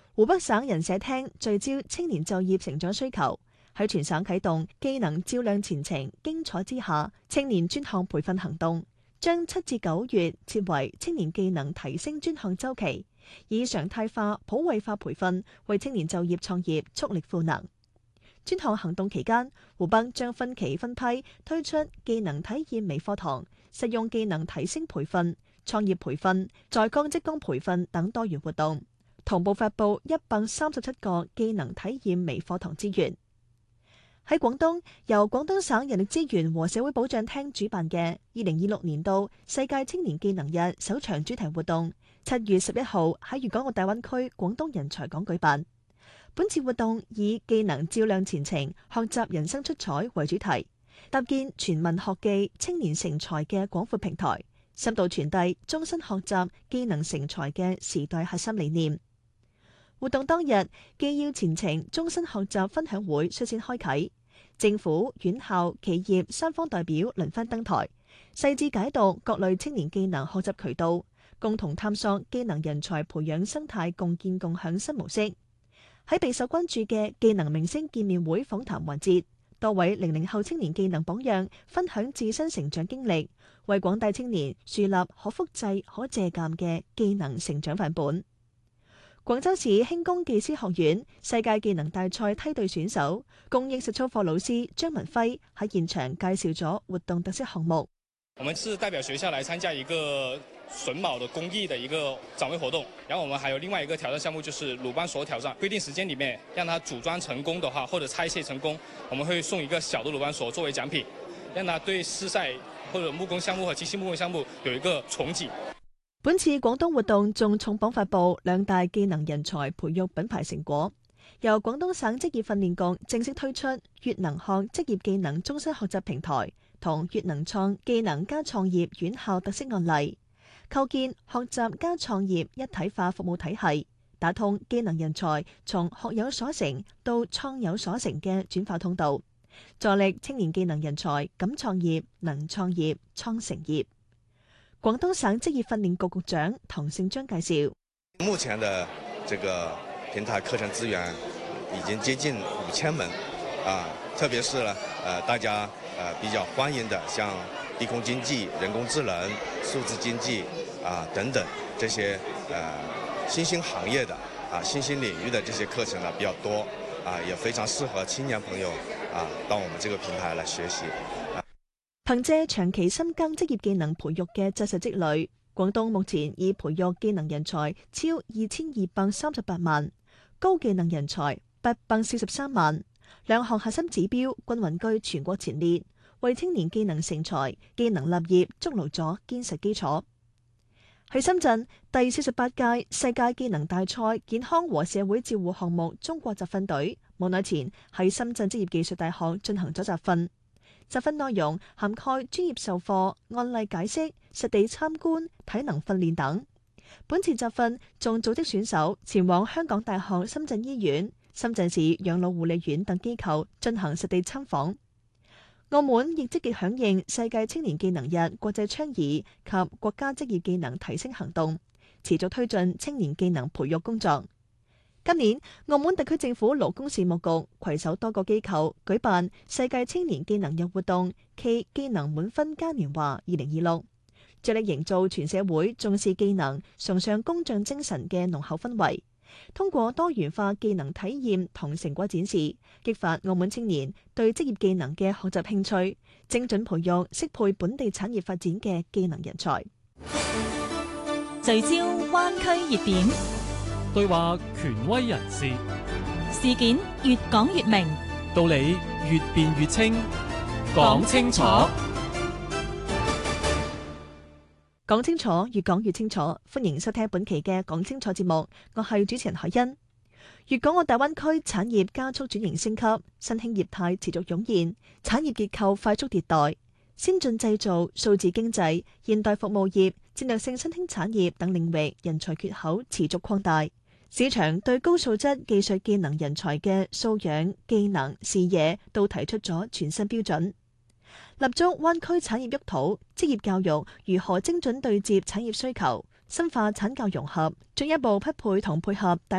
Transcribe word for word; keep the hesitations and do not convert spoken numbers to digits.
湖北省人社廳聚焦青年就業成長需求，喺全省啟動技能照亮前程經採之下青年專項培訓行動，將七至九月設為青年技能提升專項週期，以常態化、普惠化培訓為青年就業創業速力賦能。專項行動期間，湖北將分期分批推出技能體驗微課堂、實用技能提升培訓、創業培訓、在崗職工培訓等多元活動。同步發布一百三十七個技能體驗微課堂資源。喺廣東，由廣東省人力資源和社會保障廳主辦嘅二零二六年度世界青年技能日首場主題活動，七月十一號喺粵港澳大灣區廣東人才港舉辦。本次活動以技能照亮前程、學習人生出彩為主題，搭建全民學技、青年成才嘅廣闊平台，深度傳遞終身學習、技能成才嘅時代核心理念。活動當日，既要前程終身學習分享會率先開啟，政府、院校、企業三方代表輪番登台，細緻解讀各類青年技能學習渠道，共同探索技能人才培養生態共建共享新模式。喺備受關注嘅技能明星見面會訪談環節，多位零零後青年技能榜樣分享自身成長經歷，為廣大青年樹立可複製、可借鑑嘅技能成長範本。廣州市輕工技師學院世界技能大賽梯隊選手、公益實操課老師張文輝喺現場介紹咗活動特色項目。 我們是代表學校來參加一個榫卯的工藝的一個展位活動，然後我們還有另外一個挑戰項目，就是魯班鎖挑戰。規定時間裡面讓它組裝成功的話，或者拆卸成功，我們會送一個小的魯班鎖作為獎品，讓它對試賽或者木工項目和機械木工項目有一個重啟。 本次廣東活動仲重磅發布兩大技能人才培育品牌成果，由廣東省職業訓練局正式推出粵能學職業技能終身學習平台同粵能創技能加創業院校特色案例，構建學習加創業一體化服務體系，打通技能人才從學有所成到創有所成嘅轉化通道，助力青年技能人才敢創業、能創業、創成業。廣東省職業訓練局局長唐勝章介紹， 目前的這個平台課程資源已經接近五千門，啊，特別是呢，呃，大家呃比較歡迎的，像地空經濟、人工智能、數字經濟啊等等這些呃新興行業的啊新興領域的這些課程呢比較多，啊，也非常適合青年朋友啊到我們這個平台來學習。 憑借長期深耕職業技能培育嘅紮實積累，廣東目前已培育技能人才超二千二百三十八萬，高技能人才八百四十三萬，兩項核心指標均穩居全國前列，為青年技能成才、技能立業築牢咗堅實基礎。喺深圳，第四十八屆世界技能大賽健康和社會照護項目中國集訓隊冇耐前喺深圳職業技術大學進行咗集訓。集訓內容涵蓋專業授課、案例解釋、實地參觀、體能訓練等。本次集訓仲組織選手前往香港大學深圳醫院、深圳市養老護理院等機構進行實地參訪。澳門亦積極響應世界青年技能日國際倡議及國家職業技能提升行動，持續推進青年技能培育工作。今年，澳門特區政府勞工事務局攜手多個機構舉辦世界青年技能日活動暨技能滿分嘉年華二零二六，着力營造全社會重視技能、崇尚工匠精神嘅濃厚氛圍。通過多元化技能體驗同成果展示，激發澳門青年對職業技能嘅學習興趣，精準培育適配本地產業發展嘅技能人才。 聚焦灣區熱點， 對話權威人士， 事件越講越明， 道理越辯越清，講清楚， 講清楚，越講越清楚。歡迎收聽本期嘅講清楚節目，我係主持人海欣。粵港澳大灣區產業加速轉型升級，新興業態持續湧現，產業結構快速迭代，先進製造、數字經濟、現代服務業、戰略性新興產業等領域人才缺口持續擴大。市場對高素質技術技能人才嘅素養、技能、視野都提出咗全新標準。立足灣區產業沃土，職業教育如何精準對接產業需求，深化產教融合，進一步匹配同配合大